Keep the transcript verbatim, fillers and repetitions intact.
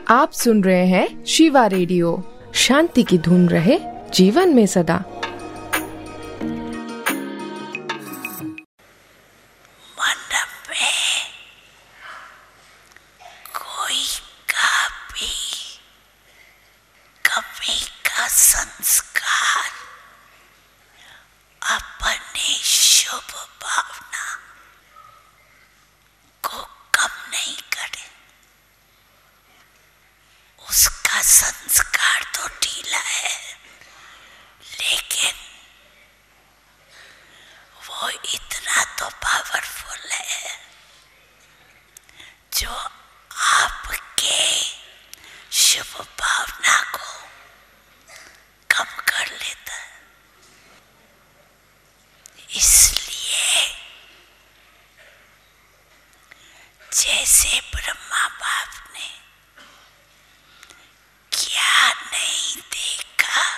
आप सुन रहे हैं शिवा रेडियो। शांति की धुन रहे जीवन में सदा।